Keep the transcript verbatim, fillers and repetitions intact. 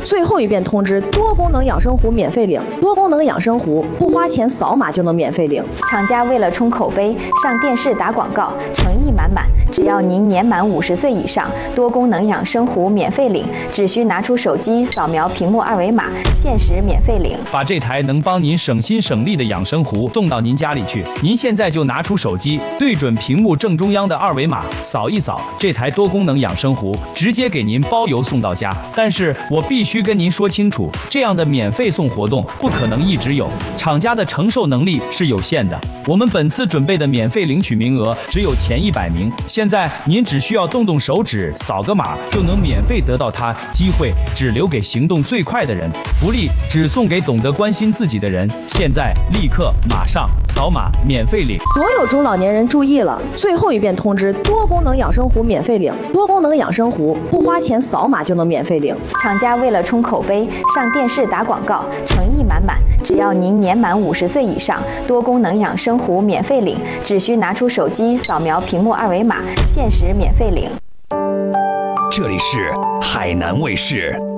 最后一遍通知：多功能养生壶免费领，多功能养生壶不花钱扫码就能免费领。 厂家为了冲口碑，上电视打广告，诚意满满。只要您年满五十岁以上，多功能养生壶免费领，只需拿出手机扫描屏幕二维码，限时免费领。 把这台能帮您省心省力的养生壶送到您家里去。您现在就拿出手机，对准屏幕正中央的二维码，扫一扫，这台多功能养生壶直接给您包邮送到家。但是我必须跟您说清楚，这样的免费送活动不可能一直有，厂家的承受能力是有限的。我们本次准备的免费领取名额只有前一百名，现在您只需要动动手指，扫个码就能免费得到它，机会只留给行动最快的人，福利只送给懂得关心自己的人。现在立刻马上扫码免费领。 所有中老年人注意了，最后一遍通知：多功能养生壶免费领，多功能养生壶不花钱扫码就能免费领。 厂家为了冲口碑，上电视打广告，诚意满满。只要您年满五十岁以上，多功能养生壶免费领，只需拿出手机扫描屏幕二维码，限时免费领。 这里是海南卫视。